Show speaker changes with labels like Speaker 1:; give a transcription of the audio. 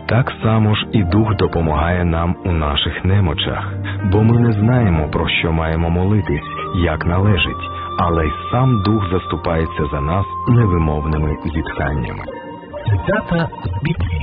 Speaker 1: Так само ж і Дух допомагає нам у наших немочах, бо ми не знаємо, про що маємо молитись, як належить, але й сам Дух заступається за нас невимовними зітханнями.
Speaker 2: Цитата з Біблії.